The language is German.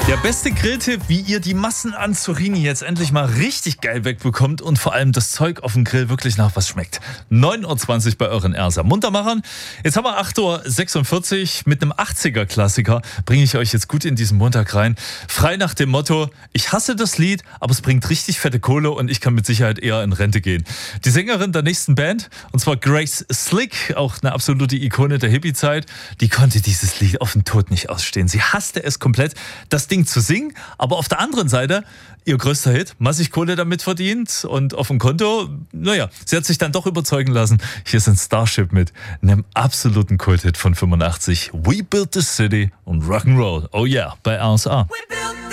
Der beste Grilltipp, wie ihr die Massen an Zucchini jetzt endlich mal richtig geil wegbekommt und vor allem das Zeug auf dem Grill wirklich nach was schmeckt. 9.20 Uhr bei euren Ersa Muntermachern. Jetzt haben wir 8.46 Uhr. Mit einem 80er-Klassiker bringe ich euch jetzt gut in diesen Montag rein. Frei nach dem Motto, ich hasse das Lied, aber es bringt richtig fette Kohle und ich kann mit Sicherheit eher in Rente gehen. Die Sängerin der nächsten Band, und zwar Grace Slick, auch eine absolute Ikone der Hippie-Zeit, die konnte dieses Lied auf den Tod nicht ausstehen. Sie hasste es komplett, das Ding zu singen, aber auf der anderen Seite, ihr größter Hit, massig Kohle damit verdient und auf dem Konto, naja, sie hat sich dann doch überzeugen lassen. Hier ist ein Starship mit einem absoluten Kulthit von 85, We Built the City und Rock'n'Roll. Oh yeah, bei RSA.